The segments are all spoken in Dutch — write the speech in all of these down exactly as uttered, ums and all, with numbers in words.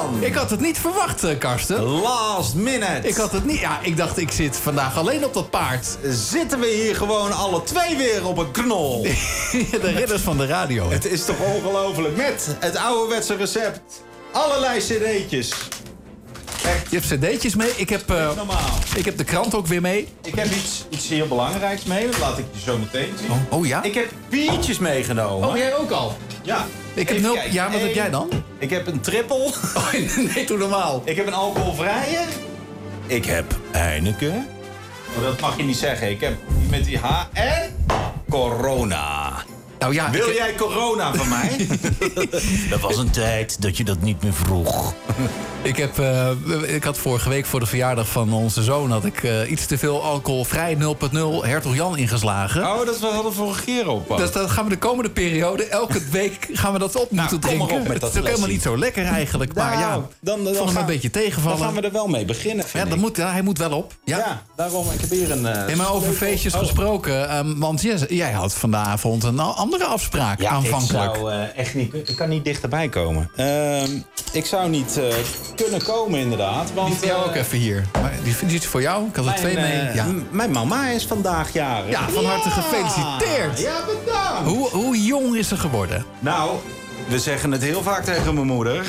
man. Ik had het niet verwacht, uh, Karsten. Last minute. Ik had het niet... Ja, ik dacht, ik zit vandaag alleen op dat paard. Zitten we hier gewoon alle twee weer op een knol. De ridders van de radio. Het is toch ongelooflijk. Met het ouderwetse recept. Allerlei cd'tjes. Je hebt cd'tjes mee. Ik heb, uh, normaal. Ik heb de krant ook weer mee. Ik heb iets, iets heel belangrijks mee. Dat laat ik je zo meteen zien. Oh, oh ja? Ik heb biertjes meegenomen. Oh, jij ook al? Ja. Ik heb nul... Ja, wat Eén. heb jij dan? Ik heb een triple. Oh, nee, doe normaal. Ik heb een alcoholvrije. Ik heb Heineken. Oh, dat mag je niet zeggen. Ik heb met die H en corona. Nou ja, Wil ik... jij corona van mij? Dat was een tijd dat je dat niet meer vroeg. Ik, heb, uh, ik had vorige week voor de verjaardag van onze zoon... had ik uh, iets te veel alcoholvrij nul punt nul Hertog Jan ingeslagen. Oh, dat we hadden vorige keer op. Dus dat gaan we de komende periode... elke week gaan we dat op nou, moeten drinken. Op met dat het is ook helemaal niet zo lekker eigenlijk. Nou, maar ja, dan, dan, vond hem ga, een beetje tegenvallen. Dan gaan we er wel mee beginnen, ja, dat moet, ja, hij moet wel op. Ja, ja daarom. Ik heb hier een... Uh, hey, maar over feestjes oh. gesproken. Um, want jij, jij had vanavond een andere afspraak ja, aanvankelijk. Ik zou uh, echt niet... Ik kan niet dichterbij komen. Uh, ik zou niet uh, kunnen komen inderdaad. Want, die voor jou uh, ook even hier. Maar die vind je voor jou? Ik had er twee mee. Uh, ja. Mijn mama is vandaag jarig. Ja, van harte ja. gefeliciteerd. Ja, bedankt. Hoe, hoe jong is ze geworden? Nou, we zeggen het heel vaak tegen mijn moeder.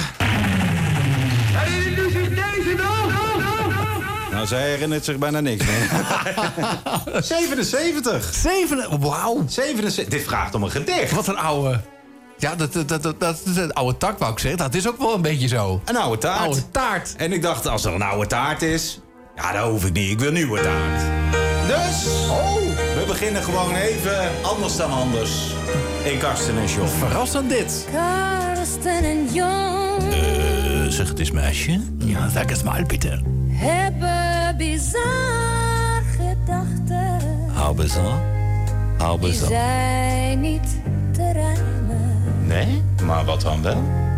Nou, zij herinnert zich bijna niks meer. zevenenzeventig. Zeven, wauw. zevenenzeventig. Dit vraagt om een gedicht. Wat een oude... Ja, dat, dat, dat, dat, dat is een oude tak, wou ik zeggen. Dat is ook wel een beetje zo. Een oude taart. Oude taart. En ik dacht, als er een oude taart is... Ja, dat hoef ik niet. Ik wil nieuwe taart. Dus, oh, we beginnen gewoon even anders dan anders. In Karsten en John. Verrassend dit. Karsten en John. Uh, zeg het eens, meisje. Ja, zeg eens maar, bitte. Hebben bizar gedachten. Hou bizar. Hou bizar. Die zijn niet te rijmen. Nee, maar wat dan wel?